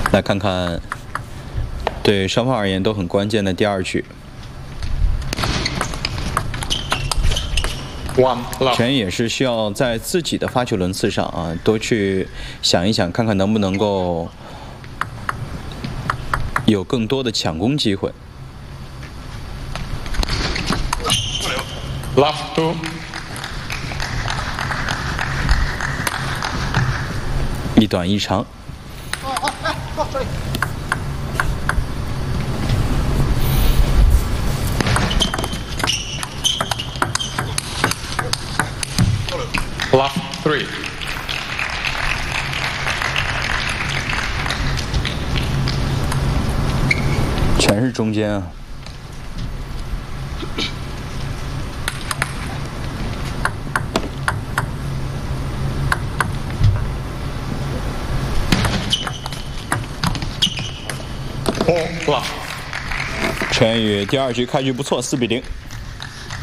来看看对双方而言都很关键的第2局。陈也是需要在自己的发球轮次上啊，多去想一想，看看能不能够有更多的抢攻机会。 Last 2。 一短一长。 Last 3。 全是中间啊。陈宇第2局开局不错，4比0。